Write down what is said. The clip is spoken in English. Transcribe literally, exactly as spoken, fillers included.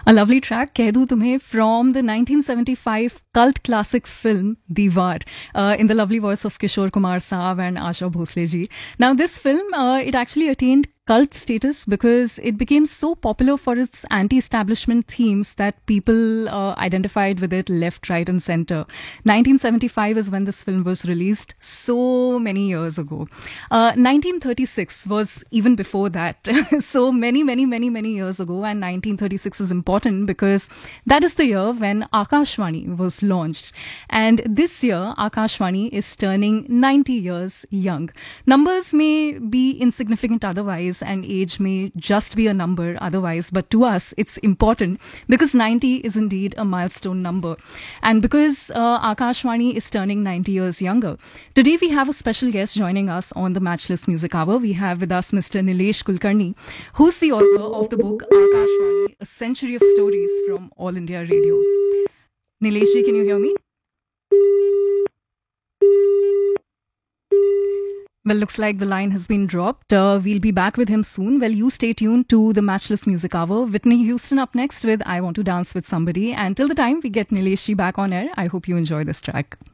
A lovely track, Keh Do Tumhe, from the nineteen seventy-five cult classic film Diwar, uh, in the lovely voice of Kishore Kumar Saab and Asha Bhosle ji. Now, this film, uh, it actually attained cult status because it became so popular for its anti-establishment themes that people uh, identified with it left, right, and center. nineteen seventy-five is when this film was released, so many years ago. Uh, nineteen thirty-six was even before that, so many, many, many, many years ago. And nineteen thirty-six is important because that is the year when Akashvani was launched. And this year, Akashvani is turning ninety years young. Numbers may be insignificant otherwise, and age may just be a number otherwise, but to us it's important because ninety is indeed a milestone number. And because uh, Akashvani is turning ninety years younger, today we have a special guest joining us on the Matchless Music Hour. We have with us Mister Nilesh Kulkarni, who's the author of the book Akashvani, A Century of Stories from All India Radio. Nilesh ji, can you hear me? Well, looks like the line has been dropped. Uh, we'll be back with him soon. Well, you stay tuned to the Matchless Music Hour. Whitney Houston up next with I Want to Dance with Somebody. And till the time we get Nilesh ji back on air, I hope you enjoy this track.